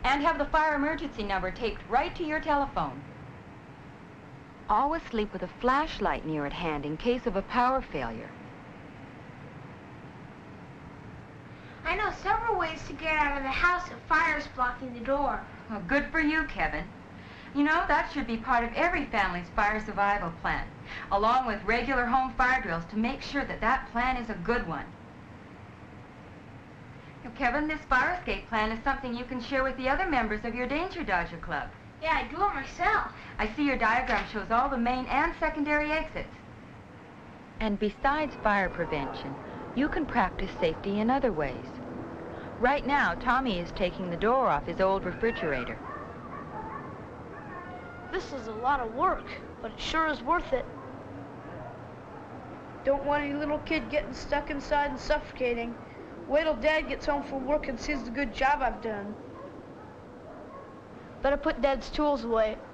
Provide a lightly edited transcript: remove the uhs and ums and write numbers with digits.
And have the fire emergency number taped right to your telephone. Always sleep with a flashlight near at hand in case of a power failure. I know several ways to get out of the house if fire's blocking the door. Well, good for you, Kevin. You know, that should be part of every family's fire survival plan, along with regular home fire drills to make sure that that plan is a good one. Now, Kevin, this fire escape plan is something you can share with the other members of your Danger Dodger Club. Yeah, I do it myself. I see your diagram shows all the main and secondary exits. And besides fire prevention, you can practice safety in other ways. Right now, Tommy is taking the door off his old refrigerator. This is a lot of work, but it sure is worth it. Don't want any little kid getting stuck inside and suffocating. Wait till Dad gets home from work and sees the good job I've done. Better put Dad's tools away,